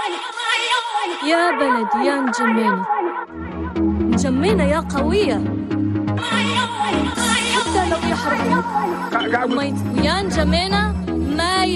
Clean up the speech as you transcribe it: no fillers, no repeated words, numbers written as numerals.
يا بلد يا مجمينة، مجمينة يا قوية، حتى لو يحرقوا ميت يا مجمينة ما